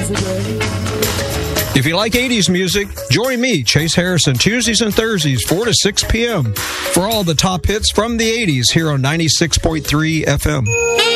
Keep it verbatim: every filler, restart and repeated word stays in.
If you like eighties music, join me, Chase Harrison, Tuesdays and Thursdays, four to six p.m. for all the top hits from the eighties here on ninety-six point three F M.